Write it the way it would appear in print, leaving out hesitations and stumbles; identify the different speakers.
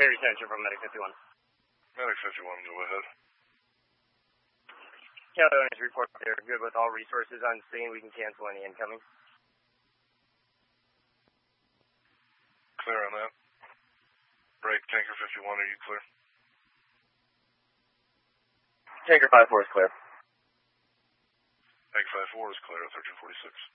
Speaker 1: Carrier Center from Medic 51.
Speaker 2: Medic 51, go ahead.
Speaker 1: County owners report they're good with all resources on scene. We can cancel any incoming.
Speaker 2: Clear on that. Break, Tanker 51, are you clear?
Speaker 1: Tanker 54 is clear.
Speaker 2: Tanker 54 is clear at 1346.